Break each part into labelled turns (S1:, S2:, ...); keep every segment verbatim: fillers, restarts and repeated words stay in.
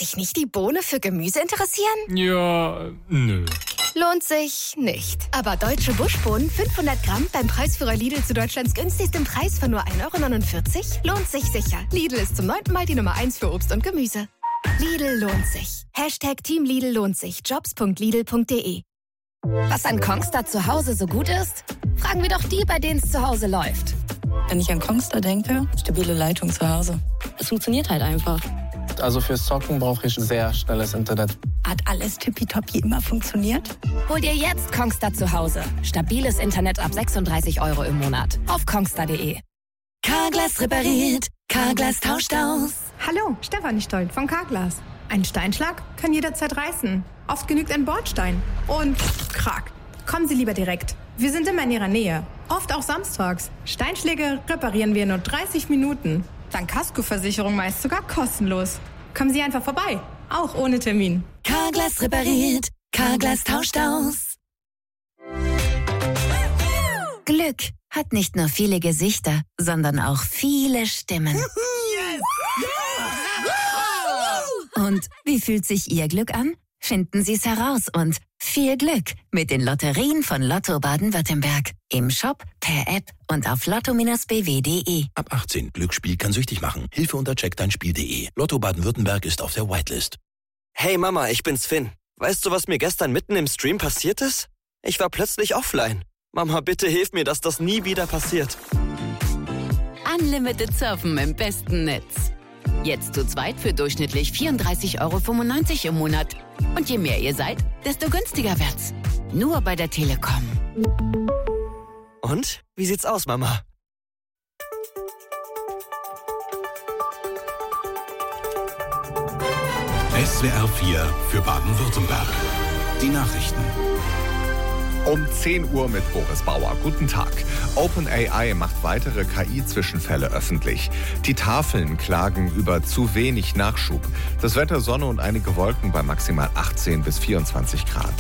S1: sich nicht die Bohne für Gemüse interessieren?
S2: Ja, nö.
S1: Lohnt sich nicht. Aber deutsche Buschbohnen fünfhundert Gramm beim Preisführer Lidl zu Deutschlands günstigstem Preis von nur ein Euro neunundvierzig lohnt sich sicher. Lidl ist zum neunten Mal die Nummer eins für Obst und Gemüse. Lidl lohnt sich. Hashtag Team Lidl lohnt sich. jobs punkt lidl punkt de. Was an Kongstar zu Hause so gut ist? Fragen wir doch die, bei denen es zu Hause läuft.
S3: Wenn ich an Kongstar denke, stabile Leitung zu Hause. Es funktioniert halt einfach.
S4: Also fürs Zocken brauche ich sehr schnelles Internet.
S3: Hat alles tippitoppi immer funktioniert?
S1: Hol dir jetzt Kongstar zu Hause. Stabiles Internet ab sechsunddreißig Euro im Monat. Auf kongstar punkt de.
S5: Carglass repariert. Carglass tauscht aus.
S6: Hallo, Stefanie Stolt von Carglass. Ein Steinschlag kann jederzeit reißen. Oft genügt ein Bordstein. Und krack. Kommen Sie lieber direkt. Wir sind immer in Ihrer Nähe. Oft auch samstags. Steinschläge reparieren wir in nur dreißig Minuten. Dank Kaskoversicherung meist sogar kostenlos. Kommen Sie einfach vorbei. Auch ohne Termin.
S5: Carglass repariert. Carglass tauscht aus.
S7: Glück hat nicht nur viele Gesichter, sondern auch viele Stimmen. Und wie fühlt sich Ihr Glück an? Finden Sie es heraus und viel Glück mit den Lotterien von Lotto Baden-Württemberg. Im Shop, per App und auf lotto Bindestrich b w punkt de.
S8: Ab achtzehn. Glücksspiel kann süchtig machen. Hilfe unter check dein spiel punkt de. Lotto Baden-Württemberg ist auf der Whitelist.
S9: Hey Mama, ich bin's Finn. Weißt du, was mir gestern mitten im Stream passiert ist? Ich war plötzlich offline. Mama, bitte hilf mir, dass das nie wieder passiert.
S10: Unlimited Surfen im besten Netz. Jetzt zu zweit für durchschnittlich vierunddreißig Euro fünfundneunzig im Monat. Und je mehr ihr seid, desto günstiger wird's. Nur bei der Telekom.
S9: Und? Wie sieht's aus, Mama?
S11: S W R vier für Baden-Württemberg. Die Nachrichten.
S12: Um zehn Uhr mit Boris Bauer. Guten Tag. OpenAI macht weitere K I-Zwischenfälle öffentlich. Die Tafeln klagen über zu wenig Nachschub. Das Wetter Sonne und einige Wolken bei maximal achtzehn bis vierundzwanzig Grad.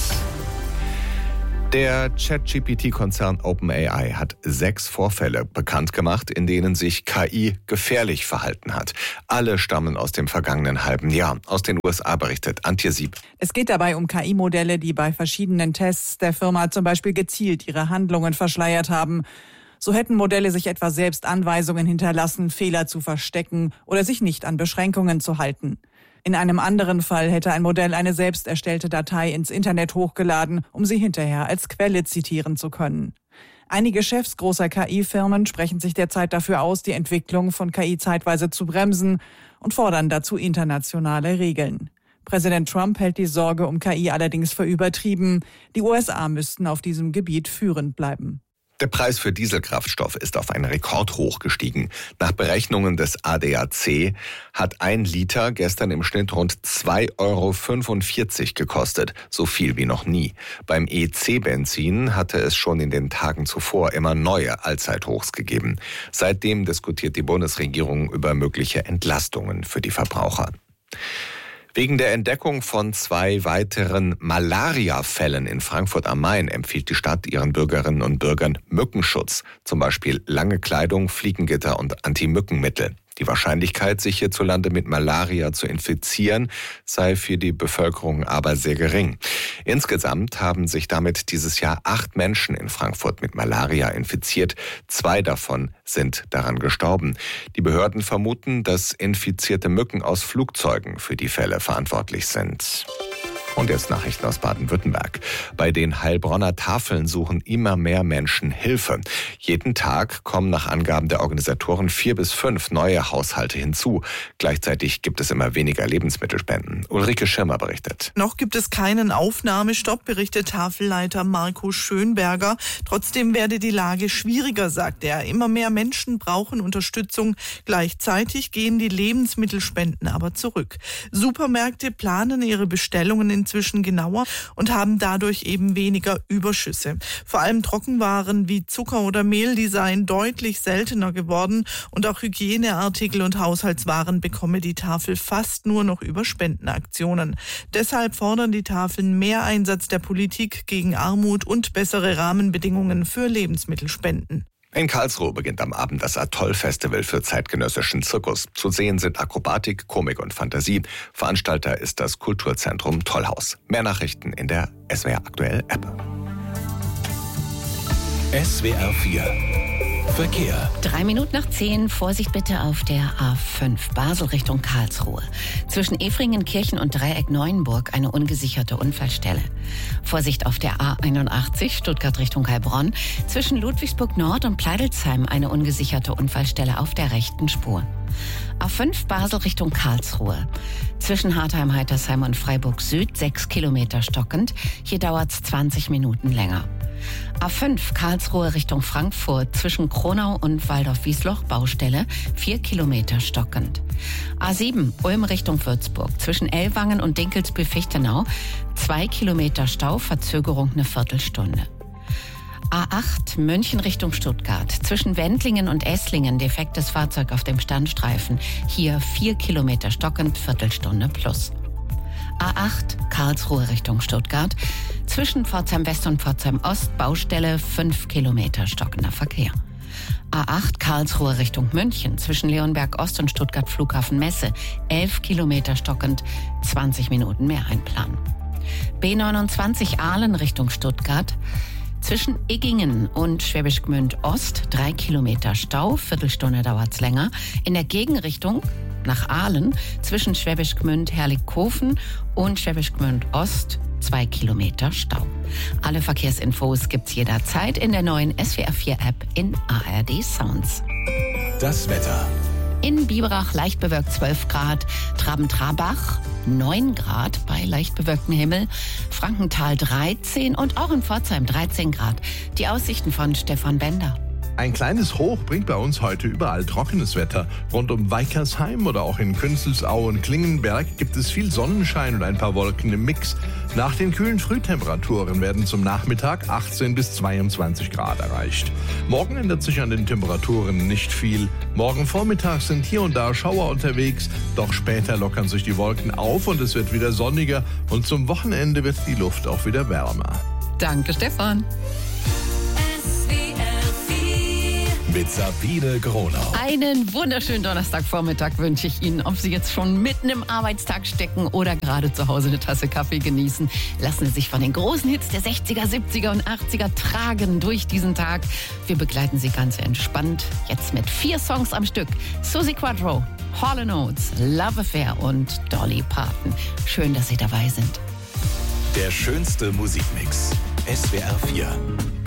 S12: Der ChatGPT-Konzern OpenAI hat sechs Vorfälle bekannt gemacht, in denen sich K I gefährlich verhalten hat. Alle stammen aus dem vergangenen halben Jahr. Aus den U S A berichtet Antje Sieb.
S13: Es geht dabei um K I-Modelle, die bei verschiedenen Tests der Firma zum Beispiel gezielt ihre Handlungen verschleiert haben. So hätten Modelle sich etwa selbst Anweisungen hinterlassen, Fehler zu verstecken oder sich nicht an Beschränkungen zu halten. In einem anderen Fall hätte ein Modell eine selbst erstellte Datei ins Internet hochgeladen, um sie hinterher als Quelle zitieren zu können. Einige Chefs großer K I-Firmen sprechen sich derzeit dafür aus, die Entwicklung von K I zeitweise zu bremsen und fordern dazu internationale Regeln. Präsident Trump hält die Sorge um K I allerdings für übertrieben. Die U S A müssten auf diesem Gebiet führend bleiben.
S12: Der Preis für Dieselkraftstoff ist auf einen Rekordhoch gestiegen. Nach Berechnungen des A D A C hat ein Liter gestern im Schnitt rund zwei Euro fünfundvierzig gekostet, so viel wie noch nie. Beim E C-Benzin hatte es schon in den Tagen zuvor immer neue Allzeithochs gegeben. Seitdem diskutiert die Bundesregierung über mögliche Entlastungen für die Verbraucher. Wegen der Entdeckung von zwei weiteren Malaria-Fällen in Frankfurt am Main empfiehlt die Stadt ihren Bürgerinnen und Bürgern Mückenschutz, zum Beispiel lange Kleidung, Fliegengitter und Anti-Mückenmittel. Die Wahrscheinlichkeit, sich hierzulande mit Malaria zu infizieren, sei für die Bevölkerung aber sehr gering. Insgesamt haben sich damit dieses Jahr acht Menschen in Frankfurt mit Malaria infiziert. Zwei davon sind daran gestorben. Die Behörden vermuten, dass infizierte Mücken aus Flugzeugen für die Fälle verantwortlich sind. Und jetzt Nachrichten aus Baden-Württemberg. Bei den Heilbronner Tafeln suchen immer mehr Menschen Hilfe. Jeden Tag kommen nach Angaben der Organisatoren vier bis fünf neue Haushalte hinzu. Gleichzeitig gibt es immer weniger Lebensmittelspenden. Ulrike Schirmer berichtet.
S14: Noch gibt es keinen Aufnahmestopp, berichtet Tafelleiter Marco Schönberger. Trotzdem werde die Lage schwieriger, sagt er. Immer mehr Menschen brauchen Unterstützung. Gleichzeitig gehen die Lebensmittelspenden aber zurück. Supermärkte planen ihre Bestellungen in inzwischen genauer und haben dadurch eben weniger Überschüsse. Vor allem Trockenwaren wie Zucker oder Mehl, die seien deutlich seltener geworden und auch Hygieneartikel und Haushaltswaren bekomme die Tafel fast nur noch über Spendenaktionen. Deshalb fordern die Tafeln mehr Einsatz der Politik gegen Armut und bessere Rahmenbedingungen für Lebensmittelspenden.
S12: In Karlsruhe beginnt am Abend das Atoll-Festival für zeitgenössischen Zirkus. Zu sehen sind Akrobatik, Komik und Fantasie. Veranstalter ist das Kulturzentrum Tollhaus. Mehr Nachrichten in der S W R Aktuell App.
S11: S W R vier Verkehr.
S10: Drei Minuten nach zehn, Vorsicht bitte auf der A fünf, Basel Richtung Karlsruhe. Zwischen Efringenkirchen und Dreieck Neuenburg eine ungesicherte Unfallstelle. Vorsicht auf der A einundachtzig, Stuttgart Richtung Heilbronn. Zwischen Ludwigsburg Nord und Pleidelsheim eine ungesicherte Unfallstelle auf der rechten Spur. A fünf Basel Richtung Karlsruhe. Zwischen Hartheim-Heitersheim und Freiburg Süd sechs Kilometer stockend. Hier dauert es zwanzig Minuten länger. A fünf Karlsruhe Richtung Frankfurt zwischen Kronau und Waldorf-Wiesloch Baustelle vier Kilometer stockend. A sieben Ulm Richtung Würzburg zwischen Ellwangen und Dinkelsbühl-Fichtenau zwei Kilometer Stau, Verzögerung eine Viertelstunde. A acht München Richtung Stuttgart zwischen Wendlingen und Esslingen defektes Fahrzeug auf dem Standstreifen. Hier vier Kilometer stockend, Viertelstunde plus. A acht Karlsruhe Richtung Stuttgart zwischen Pforzheim West und Pforzheim Ost Baustelle fünf Kilometer stockender Verkehr. A acht Karlsruhe Richtung München zwischen Leonberg Ost und Stuttgart Flughafen Messe elf Kilometer stockend, zwanzig Minuten mehr einplanen. B neunundzwanzig Aalen Richtung Stuttgart zwischen Iggingen und Schwäbisch Gmünd Ost drei Kilometer Stau, Viertelstunde dauert's länger. In der Gegenrichtung nach Aalen zwischen Schwäbisch Gmünd Herrlichkofen und Schwäbisch Gmünd Ost zwei Kilometer Stau. Alle Verkehrsinfos gibt's jederzeit in der neuen S W R vier App in A R D Sounds.
S11: Das Wetter.
S10: In Biberach leicht bewölkt zwölf Grad, Traben-Trabach neun Grad bei leicht bewölktem Himmel, Frankenthal dreizehn und auch in Pforzheim dreizehn Grad. Die Aussichten von Stefan Bender.
S2: Ein kleines Hoch bringt bei uns heute überall trockenes Wetter. Rund um Weikersheim oder auch in Künzelsau und Klingenberg gibt es viel Sonnenschein und ein paar Wolken im Mix. Nach den kühlen Frühtemperaturen werden zum Nachmittag achtzehn bis zweiundzwanzig Grad erreicht. Morgen ändert sich an den Temperaturen nicht viel. Morgen Vormittag sind hier und da Schauer unterwegs, doch später lockern sich die Wolken auf und es wird wieder sonniger und zum Wochenende wird die Luft auch wieder wärmer.
S10: Danke, Stefan.
S11: Mit Sabine Gronau.
S10: Einen wunderschönen Donnerstagvormittag wünsche ich Ihnen. Ob Sie jetzt schon mitten im Arbeitstag stecken oder gerade zu Hause eine Tasse Kaffee genießen, lassen Sie sich von den großen Hits der sechziger, siebziger und achtziger tragen durch diesen Tag. Wir begleiten Sie ganz entspannt. Jetzt mit vier Songs am Stück. Suzi Quatro, Hall and Oates, Love Affair und Dolly Parton. Schön, dass Sie dabei sind.
S11: Der schönste Musikmix. S W R vier.